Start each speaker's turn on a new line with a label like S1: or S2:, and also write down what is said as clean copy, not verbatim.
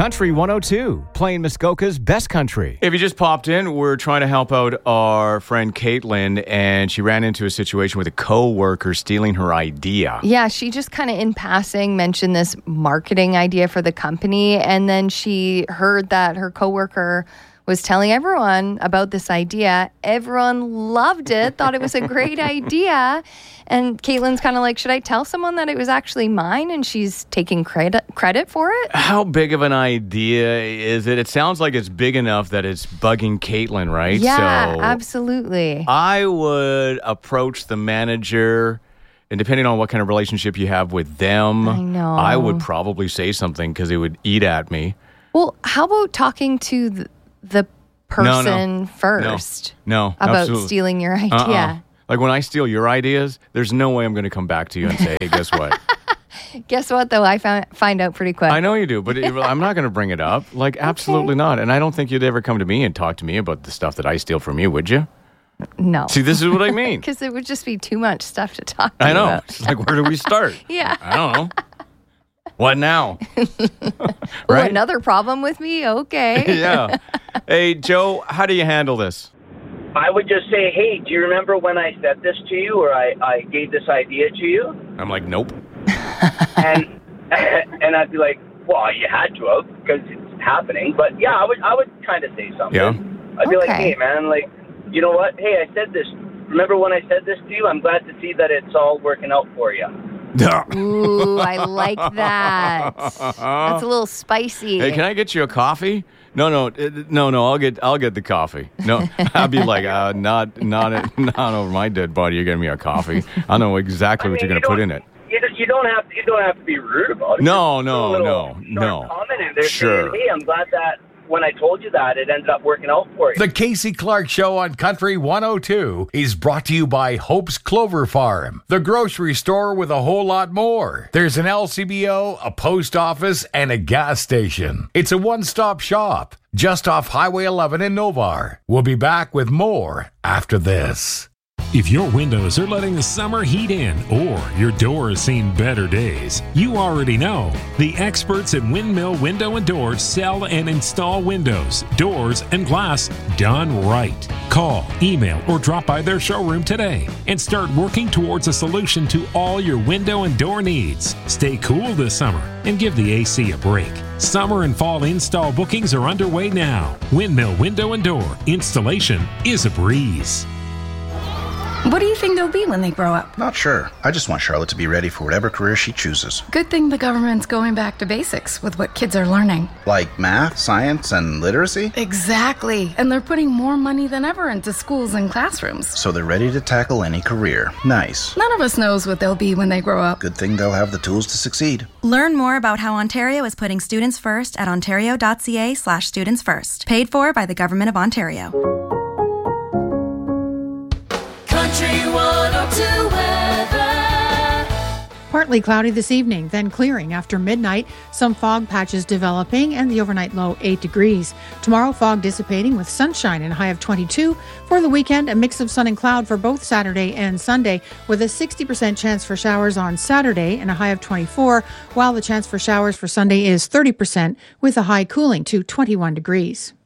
S1: Country 102, playing Muskoka's best country. If you just popped in, we're trying to help out our friend Caitlin, and she ran into a situation with a co-worker stealing her idea.
S2: Yeah, she just kind of in passing mentioned this marketing idea for the company, and then she heard that her coworker was telling everyone about this idea. Everyone loved it, thought it was a great idea. And Caitlin's kind of like, should I tell someone that it was actually mine? And she's taking credit for it.
S1: How big of an idea is it? It sounds like it's big enough that it's bugging Caitlin, right?
S2: Yeah,
S1: so
S2: absolutely.
S1: I would approach the manager, and depending on what kind of relationship you have with them,
S2: I know.
S1: I would probably say something because it would eat at me.
S2: Well, how about talking to the person first
S1: No,
S2: about
S1: absolutely.
S2: stealing your idea?
S1: Like when I steal your ideas, there's no way I'm going to come back to you and say, hey, guess what?
S2: Guess what, though? I find out pretty quick.
S1: I know you do, but I'm not going to bring it up. Like, absolutely not. And I don't think you'd ever come to me and talk to me about the stuff that I steal from you, would you?
S2: No.
S1: See, this is what I mean.
S2: Because it would just be too much stuff to talk to
S1: I know.
S2: about.
S1: It's like, where do we start?
S2: Yeah.
S1: I don't know. What now?
S2: Right? Another problem with me? Okay.
S1: Yeah. Hey, Joe, how do you handle this?
S3: I would just say, hey, do you remember when I said this to you or I gave this idea to you?
S1: I'm like, nope.
S3: And I'd be like, well, you had to have because it's happening. But yeah, I would kind of say something.
S1: Yeah.
S3: I'd be like,
S2: Okay.
S3: hey, man, like, you know what? Hey, I said this. Remember when I said this to you? I'm glad to see that it's all working out for you.
S2: Ooh, I like that. That's a little spicy.
S1: Hey, can I get you a coffee? No. I'll get the coffee. No, I'd be like, not over my dead body. You're getting me a coffee. I know exactly what you're going to put in it.
S3: You don't have to be rude about it.
S1: No.
S3: Comment in there
S1: Sure.
S3: saying, hey, I'm glad that when I told you that, it ended up working out for you.
S4: The Casey Clark Show on Country 102 is brought to you by Hope's Clover Farm, the grocery store with a whole lot more. There's an LCBO, a post office, and a gas station. It's a one-stop shop just off Highway 11 in Novar. We'll be back with more after this.
S5: If your windows are letting the summer heat in or your door has seen better days, you already know. The experts at Windmill Window and Doors sell and install windows, doors, and glass done right. Call, email, or drop by their showroom today and start working towards a solution to all your window and door needs. Stay cool this summer and give the AC a break. Summer and fall install bookings are underway now. Windmill Window and Door. Installation is a breeze.
S6: What do you think they'll be when they grow up?
S7: Not sure. I just want Charlotte to be ready for whatever career she chooses.
S6: Good thing the government's going back to basics with what kids are learning.
S7: Like math, science, and literacy?
S6: Exactly. And they're putting more money than ever into schools and classrooms.
S7: So they're ready to tackle any career. Nice.
S6: None of us knows what they'll be when they grow up.
S7: Good thing they'll have the tools to succeed.
S8: Learn more about how Ontario is putting students first at ontario.ca/students first. Paid for by the Government of Ontario.
S9: Partly cloudy this evening, then clearing after midnight. Some fog patches developing and the overnight low 8 degrees. Tomorrow, fog dissipating with sunshine and a high of 22. For the weekend, a mix of sun and cloud for both Saturday and Sunday, with a 60% chance for showers on Saturday and a high of 24, while the chance for showers for Sunday is 30% with a high cooling to 21 degrees.